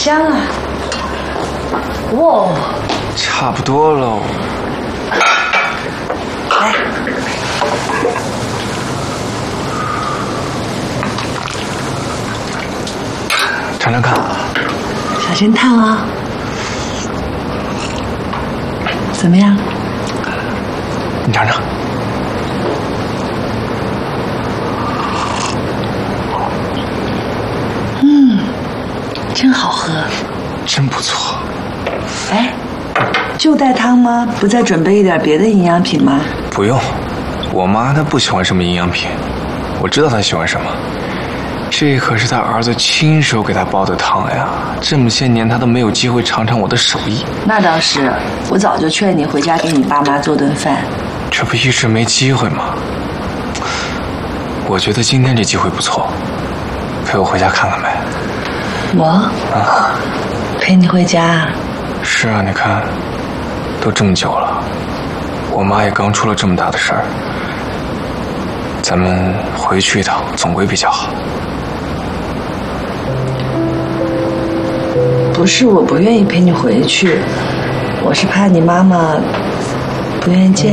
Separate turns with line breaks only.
香啊！哇，
差不多喽。
来，
尝尝看啊。
小心烫啊！怎么样？
你尝尝。
真好喝，
真不错。
哎，就带汤吗？不再准备一点别的营养品吗？
不用，我妈她不喜欢什么营养品，我知道她喜欢什么。这可是她儿子亲手给她煲的汤呀，这么些年她都没有机会尝尝我的手艺。
那倒是，我早就劝你回家给你爸妈做顿饭。
这不一直没机会吗？我觉得今天这机会不错，陪我回家看看呗。
我
啊，
陪你回家。
是啊，你看，都这么久了，我妈也刚出了这么大的事儿，咱们回去一趟总归比较好。
不是我不愿意陪你回去，我是怕你妈妈不愿意见